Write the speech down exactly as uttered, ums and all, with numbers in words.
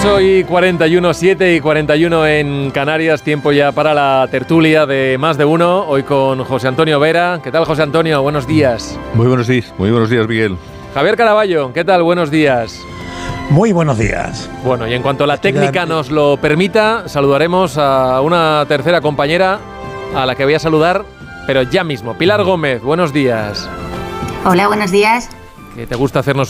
ocho y cuarenta y uno, siete y cuarenta y uno en Canarias, tiempo ya para la tertulia de Más de Uno, hoy con José Antonio Vera. ¿Qué tal, José Antonio? Buenos días. Muy buenos días, muy buenos días, Miguel. Javier Caraballo, ¿qué tal? Buenos días. Muy buenos días. Bueno, y en cuanto la técnica nos lo permita, saludaremos a una tercera compañera a la que voy a saludar, pero ya mismo. Pilar Gómez, buenos días. Hola, buenos días. Que te gusta hacernos